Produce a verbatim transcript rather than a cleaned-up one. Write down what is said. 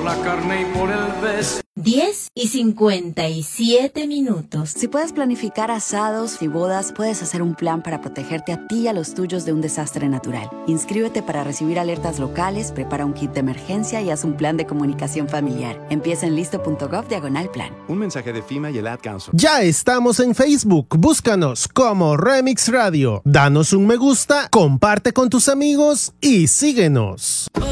la carne y por el beso. diez y cincuenta y siete minutos. Si puedes planificar asados y bodas, puedes hacer un plan para protegerte a ti y a los tuyos de un desastre natural. Inscríbete para recibir alertas locales, prepara un kit de emergencia y haz un plan de comunicación familiar. Empieza en listo.gov diagonal plan. Un mensaje de FEMA y el Ad Council. Ya estamos en Facebook. Búscanos como Remix Radio. Danos un me gusta, comparte con tus amigos y síguenos.